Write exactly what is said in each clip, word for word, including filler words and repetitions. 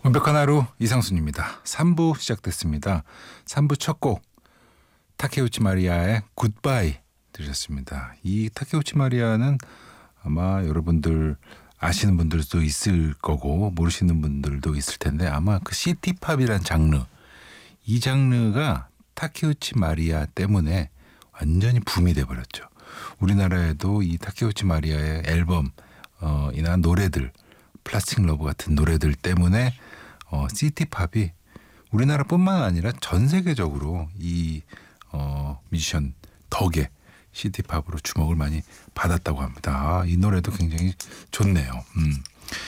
완벽한 하루 이상순입니다. 삼 부 시작됐습니다. 삼 부 첫 곡 타케우치 마리아의 굿바이 들으셨습니다. 이 타케우치 마리아는 아마 여러분들 아시는 분들도 있을 거고 모르시는 분들도 있을 텐데 아마 그 시티팝이란 장르, 이 장르가 타케우치 마리아 때문에 완전히 붐이 돼버렸죠. 우리나라에도 이 타케우치 마리아의 앨범 어, 이나 노래들, 플라스틱 러브 같은 노래들 때문에 어, 시티팝이 우리나라뿐만 아니라 전 세계적으로 이 어, 뮤지션 덕에 시티팝으로 주목을 많이 받았다고 합니다. 아, 이 노래도 굉장히 좋네요. 음.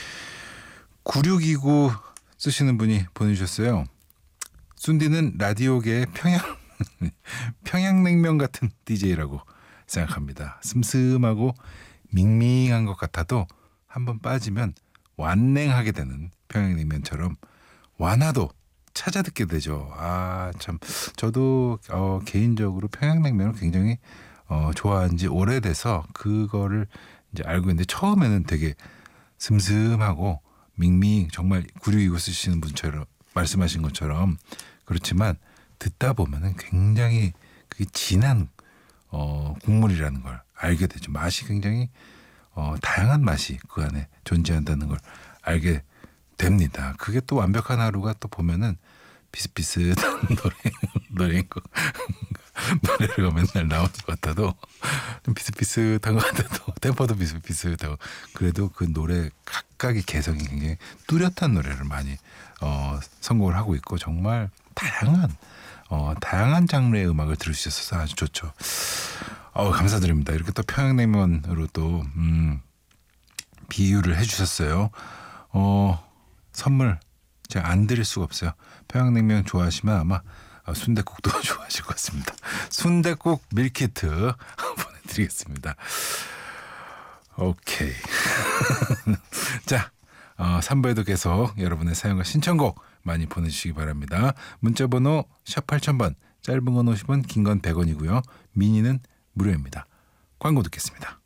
구육이구 쓰시는 분이 보내주셨어요. 순디는 라디오계의 평양 평양냉면 같은 디제이라고 생각합니다. 슴슴하고 밍밍한 것 같아도 한번 빠지면 완냉하게 되는 평양냉면처럼 완화도 찾아 듣게 되죠. 아, 참 저도 어, 개인적으로 평양냉면을 굉장히 어, 좋아한 지 오래돼서 그거를 이제 알고 있는데 처음에는 되게 슴슴하고 밍밍 정말 구육이구 쓰시는 분처럼 말씀하신 것처럼 그렇지만 듣다 보면은 굉장히 그게 진한 어, 국물이라는 걸 알게 되죠. 맛이 굉장히 어, 다양한 맛이 그 안에 존재한다는 걸 알게 됩니다. 그게 또 완벽한 하루가 또 보면은 비슷비슷한 노래, 노래인 거. 노래가 맨날 나오는 것 같아도 좀 비슷비슷한 것 같아도 템포도 비슷비슷하고 그래도 그 노래 각각의 개성이 굉장히 뚜렷한 노래를 많이 어, 선곡을 하고 있고 정말 다양한 어, 다양한 장르의 음악을 들을 수 있어서 아주 좋죠. 어, 감사드립니다. 이렇게 또 평양냉면으로 또 음, 비유를 해주셨어요. 어, 선물 제가 안 드릴 수가 없어요. 평양냉면 좋아하시면 아마 순댓국도 좋아하실 것 같습니다. 순댓국 밀키트 보내드리겠습니다. 오케이. 자, 어, 삼 부에도 계속 여러분의 사연과 신청곡 많이 보내주시기 바랍니다. 문자번호 샵 팔천 번, 짧은 건 오십 원, 긴 건 백 원이고요. 미니는 무료입니다. 광고 듣겠습니다.